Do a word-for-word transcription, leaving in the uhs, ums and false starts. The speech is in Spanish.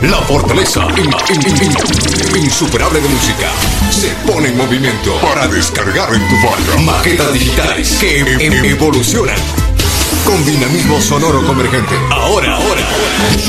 La fortaleza in- in- in- in- insuperable de música se pone en movimiento para descargar en tu phone. Maquetas digitales que e- e- evolucionan con dinamismo sonoro convergente. Ahora, ahora, ahora.